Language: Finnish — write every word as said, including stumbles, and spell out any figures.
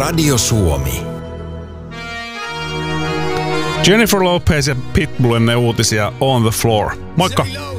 Radio Suomi. Jennifer Lopez ja Pitbull ennen uutisia On the Floor. Moikka!